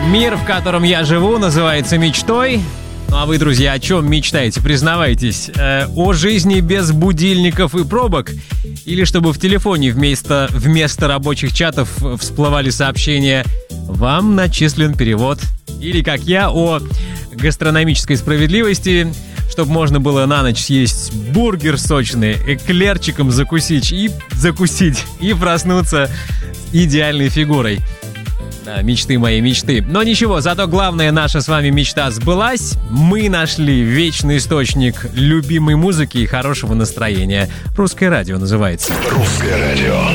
Мир, в котором я живу, называется мечтой. Ну а вы, друзья, о чем мечтаете? Признавайтесь. О жизни без будильников и пробок? Или чтобы в телефоне вместо рабочих чатов всплывали сообщения «Вам начислен перевод»? Или, как я, о гастрономической справедливости, чтобы можно было на ночь съесть бургер сочный, эклерчиком закусить и проснуться идеальной фигурой. Да, мечты мои, мечты. Но ничего, зато главная наша с вами мечта сбылась. Мы нашли вечный источник любимой музыки и хорошего настроения. «Русское радио» называется. «Русское радио».